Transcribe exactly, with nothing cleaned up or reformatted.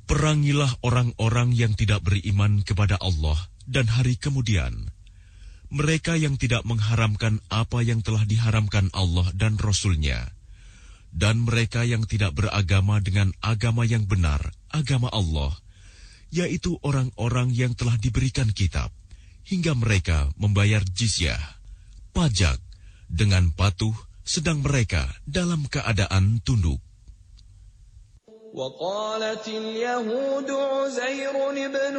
Perangilah orang-orang yang tidak beriman kepada Allah dan hari kemudian. Mereka yang tidak mengharamkan apa yang telah diharamkan Allah dan Rasul-Nya. Dan mereka yang tidak beragama dengan agama yang benar, agama Allah, yaitu orang-orang yang telah diberikan kitab, hingga mereka membayar jizyah, pajak, dengan patuh, sedang mereka dalam keadaan tunduk. وقالت اليهود عزير ابن